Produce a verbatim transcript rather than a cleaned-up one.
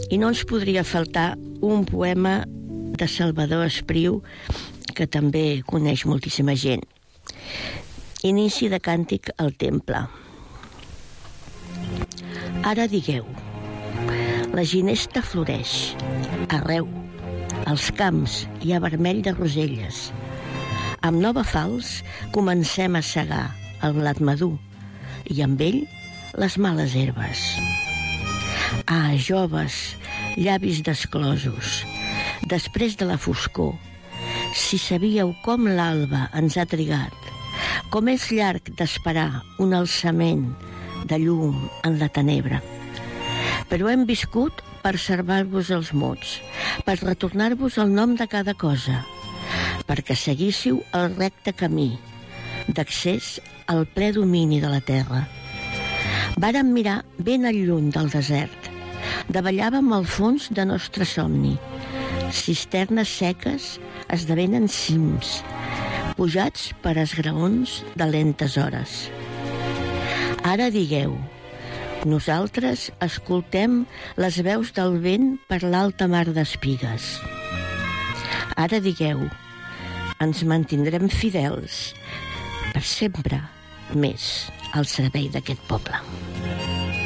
I no ens podria faltar un poema de Salvador Espriu, que també coneix moltíssima gent. Inici de càntic al temple. Ara digueu, la ginesta floreix, arreu, als camps hi ha vermell de roselles. Amb nova falç comencem a segar el blat madur i amb ell les males herbes. Ah, joves, llavis desclosos, després de la foscor, si sabíeu com l'alba ens ha trigat, com és llarg d'esperar un alçament de llum en la tenebra. Però hem viscut per servar-vos els mots, per retornar-vos el nom de cada cosa, perquè seguíssiu el recte camí d'accés al ple domini de la terra. Vàrem mirar ben al lluny del desert, davallàvem al fons de nostre somni. Cisternes seques esdevenen cims, pujats per esgraons de lentes hores. Ara digueu, nosaltres escoltem les veus del vent per l'alta mar d'espigues. Ara digueu, ens mantindrem fidels per sempre més al servei d'aquest poble.